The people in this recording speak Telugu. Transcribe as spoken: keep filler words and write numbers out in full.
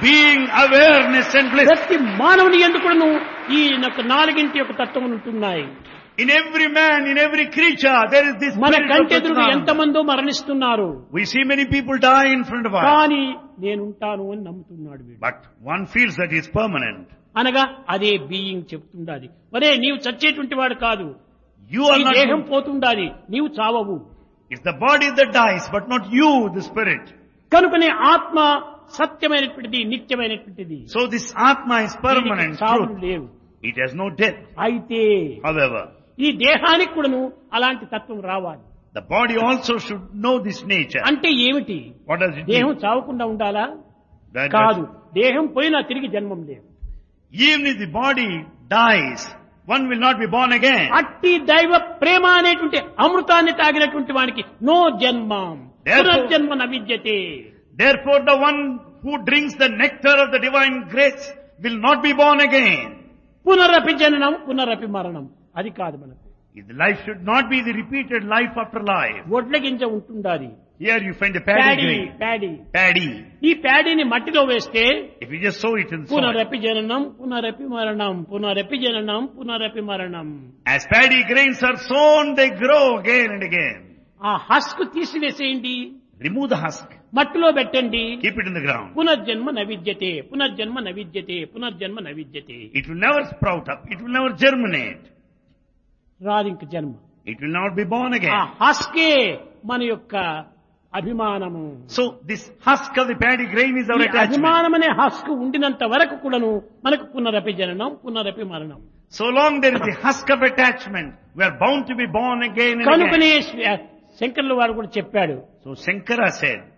being, awareness and bliss. ప్రతి మానవుని ఎందుకును ఈ యొక్క నాలుగింటి యొక్క తత్వం ఉంటున్నాయి. In every man, in every creature, there is this మన spirit of కంటెదురు Satchidananda. ఎంతమందో మరణిస్తున్నారు. We see many people die in front of us. కానీ నేనుంటాను అని నమ్ముతున్నాడు వీడు. But one feels that he is permanent. అనగా అదే బీయింగ్ చెప్తుండాలి. మరే నీవు చచ్చేటువంటి వాడు కాదు. You are ఈ దేహం not, పోతుండాలి, నీవు చావవు. it's the body that dies, but not you, the spirit. కనుకనే ఆత్మ సత్యమైనటువంటిది, నిత్యమైనటువంటిది. So this Atma is permanent, దీనికి చావులు truth. లేవు. It has no death. అయితే However, ఈ దేహానికి కూడాను అలాంటి తత్వం రావాలి. the body also should know this nature. అంటే ఏమిటి? What does it దేహం mean? చావకుండా ఉండాలా? That- కాదు. దేహం పోయినా తిరిగి జన్మం లేదు. Even if the body dies, one will not be born again. అట్టి దైవ ప్రేమ అనేటువంటి అమృతాన్ని తాగినటువంటి వానికి నో జన్మం, Therefore- పునర్జన్మ నవిద్యతే. Therefore, the one who drinks the nectar of the divine grace will not be born again. పునరపి జననం, పునరపి మరణం. అది కాదు మనకు. The life should not be the repeated life after life. వడ్ల గింజ ఉంటుండాలి. Here you find the paddy paddy grain. Paddy Paddy. ఈ ప్యాడీని మట్టిలో వేస్తే If you just sow it in soil. పునరపి జననం, పునరపి మరణం, పునరపి జననం, పునరపి మరణం. As paddy grains are sown, they grow again and again. ఆ హస్క్ తీసివేసేయండి, Remove the husk. మట్టిలో పెట్టండి. Keep it in the ground. పునర్జన్మ నవిద్యతే, పునర్జన్మ నవిద్యతే, పునర్జన్మ నవిద్యతే. It will never sprout up. It will never germinate. రాదు ఇంక జన్మ. It will not be born ఆ again. హస్కే మన యొక్క అభిమానము. So this husk of the paddy grain is our ఈ attachment. అభిమానం అనే హస్క్ ఉండినంత వరకు కూడాను మనకు పునరపి జననం, పునరపి మరణం. So long there is the husk of attachment, we are bound to be born again and కనుకనే again. శంకర్ల వారు కూడా చెప్పాడు, So Shankara said,